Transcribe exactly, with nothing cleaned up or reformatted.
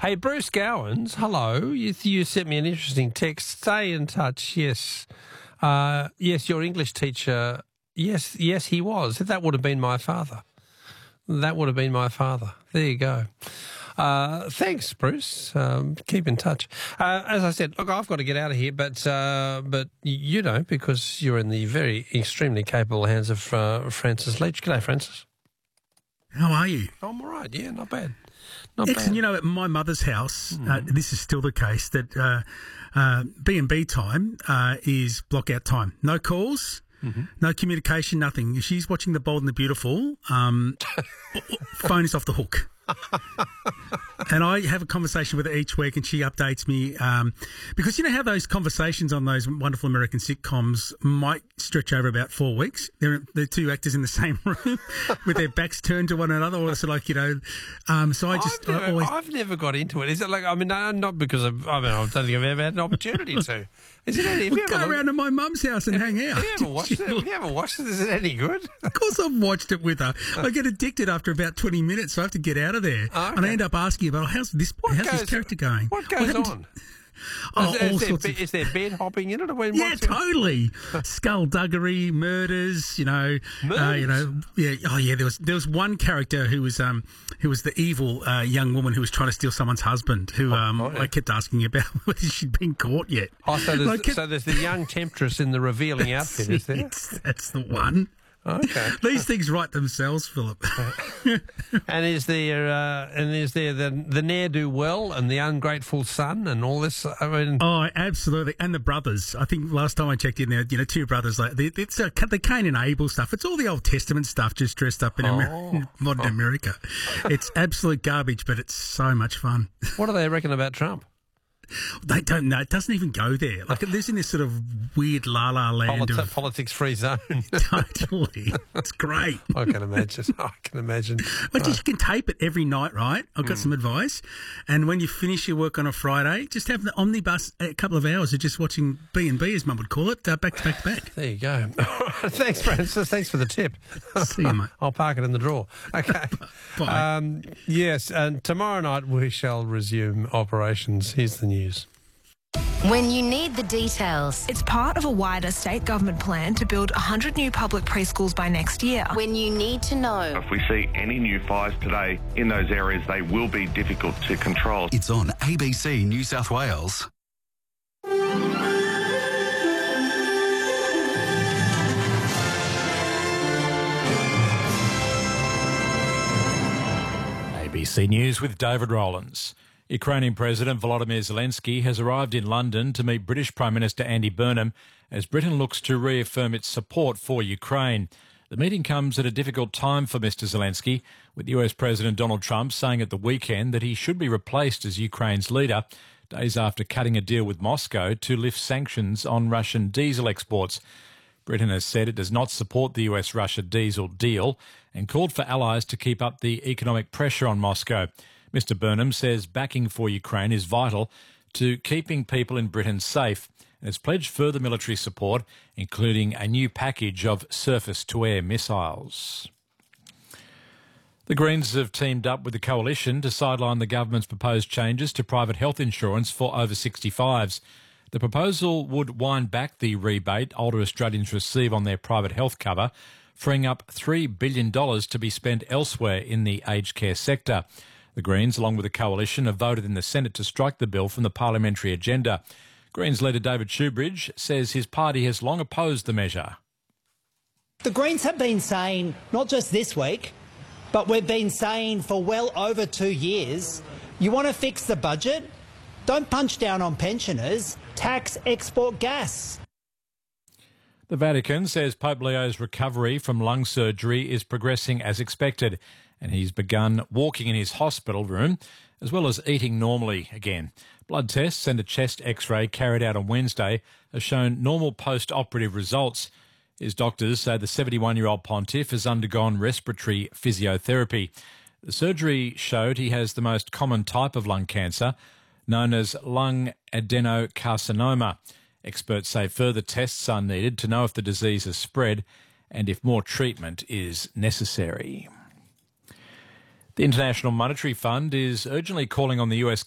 Hey, Bruce Gowans, hello. You, you sent me an interesting text. Stay in touch, yes. Uh, yes, your English teacher, yes, yes, he was. That would have been my father. That would have been my father. There you go. Uh, thanks, Bruce. Um, keep in touch. Uh, as I said, look, I've got to get out of here, but uh, but you don't, because you're in the very extremely capable hands of uh, Francis Leach. G'day, Francis. How are you? I'm all right, yeah, not bad. Not Excellent. bad. You know, at my mother's house, Mm. uh, this is still the case, that uh, uh, B and B time uh, is block-out time. No calls, Mm-hmm. no communication, nothing. If she's watching The Bold and the Beautiful, um, phone is off the hook. And I have a conversation with her each week, and she updates me um, because you know how those conversations on those wonderful American sitcoms might stretch over about four weeks. They're the two actors in the same room with their backs turned to one another, or so like you know. Um, so I just I've, I never, always I've never got into it. Is it like, I mean, no, not because of, I mean, I don't think I've ever had an opportunity to. Is it any, have we you go ever around to my mum's house and hang out. Have you ever watched it? Have you ever watched it? Is it any good? Of course, I've watched it with her. I get addicted after about twenty minutes, so I have to get out of there. Oh, okay. And I end up asking about, oh, how's this? What how's goes, this character going? What goes Well, on? Oh, is, all is, there, sorts be- of. is there bed hopping in it? Or when, Yeah, what's it- totally. Skullduggery, murders. You know, uh, you know. Yeah. Oh, yeah. There was there was one character who was um who was the evil uh, young woman who was trying to steal someone's husband. Who um oh, yeah. I kept asking about whether she'd been caught yet. Oh, so there's, I kept- so there's the young temptress in the revealing outfit, is there? That's, that's the one. Okay. These things write themselves, Philip. And is there uh, and is there the the ne'er do well and the ungrateful son and all this? I mean, Oh, absolutely. And the brothers. I think last time I checked in there, you know, two brothers, like they, it's uh, the Cain and Abel stuff. It's all the Old Testament stuff just dressed up in, Amer- Oh. in modern America. It's absolute garbage, but it's so much fun. what do they reckon about Trump? They don't know. It doesn't even go there. Like, there's in this sort of weird la-la land Politi- of... politics free zone. Totally. It's great. I can imagine. I can imagine. But you can tape it every night, right? I've got some advice. And when you finish your work on a Friday, just have the omnibus a couple of hours of just watching B and B, as Mum would call it, uh, back to back to back. There you go. Thanks, Francis. Thanks for the tip. See you, mate. I'll park it in the drawer. Okay. Bye. Um, yes, and tomorrow night we shall resume operations. Here's the news. When you need the details. It's part of a wider state government plan to build one hundred new public preschools by next year. When you need to know. If we see any new fires today in those areas, they will be difficult to control. It's on A B C New South Wales. A B C News with David Rowlands. Ukrainian President Volodymyr Zelensky has arrived in London to meet British Prime Minister Andy Burnham as Britain looks to reaffirm its support for Ukraine. The meeting comes at a difficult time for Mr Zelensky, with U S President Donald Trump saying at the weekend that he should be replaced as Ukraine's leader, days after cutting a deal with Moscow to lift sanctions on Russian diesel exports. Britain has said it does not support the U S-Russia diesel deal and called for allies to keep up the economic pressure on Moscow. Mr Burnham says backing for Ukraine is vital to keeping people in Britain safe and has pledged further military support, including a new package of surface-to-air missiles. The Greens have teamed up with the Coalition to sideline the government's proposed changes to private health insurance for over sixty-fives. The proposal would wind back the rebate older Australians receive on their private health cover, freeing up three billion dollars to be spent elsewhere in the aged care sector. The Greens, along with the Coalition, have voted in the Senate to strike the bill from the parliamentary agenda. Greens leader David Shoebridge says his party has long opposed the measure. The Greens have been saying, not just this week, but we've been saying for well over two years, you want to fix the budget? Don't punch down on pensioners, tax export gas. The Vatican says Pope Leo's recovery from lung surgery is progressing as expected, and he's begun walking in his hospital room as well as eating normally again. Blood tests and a chest x-ray carried out on Wednesday have shown normal post-operative results. His doctors say the seventy-one-year-old pontiff has undergone respiratory physiotherapy. The surgery showed he has the most common type of lung cancer, known as lung adenocarcinoma. Experts say further tests are needed to know if the disease has spread and if more treatment is necessary. The International Monetary Fund is urgently calling on the U S